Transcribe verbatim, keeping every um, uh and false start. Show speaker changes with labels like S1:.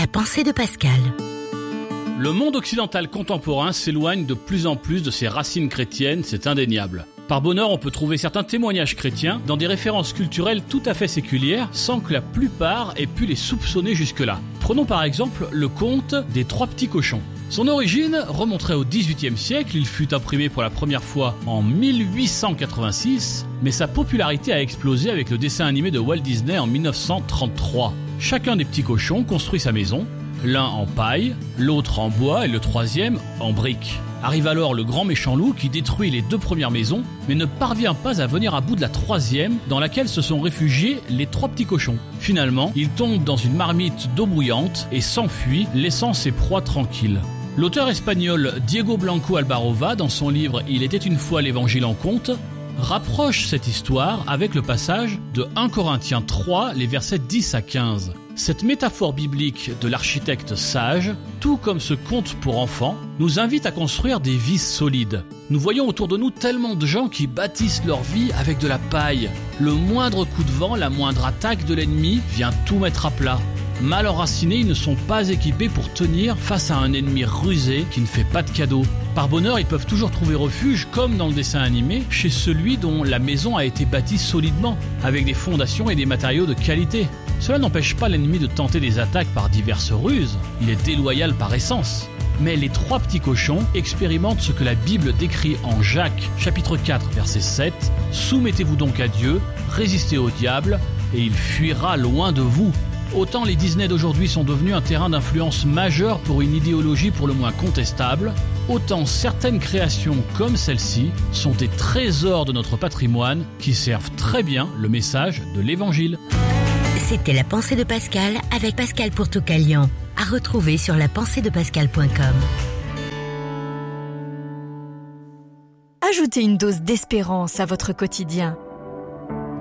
S1: pensée de Pascal.
S2: Le monde occidental contemporain s'éloigne de plus en plus de ses racines chrétiennes, c'est indéniable. Par bonheur, on peut trouver certains témoignages chrétiens dans des références culturelles tout à fait séculières sans que la plupart aient pu les soupçonner jusque-là. Prenons par exemple le conte des trois petits cochons. Son origine remonterait au dix-huitième siècle, il fut imprimé pour la première fois en mille huit cent quatre-vingt-six, mais sa popularité a explosé avec le dessin animé de Walt Disney en mille neuf cent trente-trois. Chacun des petits cochons construit sa maison, l'un en paille, l'autre en bois et le troisième en briques. Arrive alors le grand méchant loup qui détruit les deux premières maisons, mais ne parvient pas à venir à bout de la troisième dans laquelle se sont réfugiés les trois petits cochons. Finalement, il tombe dans une marmite d'eau bouillante et s'enfuit, laissant ses proies tranquilles. L'auteur espagnol Diego Blanco Albarova, dans son livre « Il était une fois l'évangile en conte », rapproche cette histoire avec le passage de premier Corinthiens trois, les versets dix à quinze. Cette métaphore biblique de l'architecte sage, tout comme ce conte pour enfants, nous invite à construire des vies solides. Nous voyons autour de nous tellement de gens qui bâtissent leur vie avec de la paille. Le moindre coup de vent, la moindre attaque de l'ennemi vient tout mettre à plat. Mal enracinés, ils ne sont pas équipés pour tenir face à un ennemi rusé qui ne fait pas de cadeaux. Par bonheur, ils peuvent toujours trouver refuge, comme dans le dessin animé, chez celui dont la maison a été bâtie solidement, avec des fondations et des matériaux de qualité. Cela n'empêche pas l'ennemi de tenter des attaques par diverses ruses, il est déloyal par essence. Mais les trois petits cochons expérimentent ce que la Bible décrit en Jacques, chapitre quatre, verset sept. « Soumettez-vous donc à Dieu, résistez au diable, et il fuira loin de vous. » Autant les Disney d'aujourd'hui sont devenus un terrain d'influence majeur pour une idéologie pour le moins contestable, autant certaines créations comme celle-ci sont des trésors de notre patrimoine qui servent très bien le message de l'Évangile.
S1: C'était la pensée de Pascal avec Pascal pour Toucalion, à retrouver sur la pensée de pascal point com.
S3: Ajoutez une dose d'espérance à votre quotidien.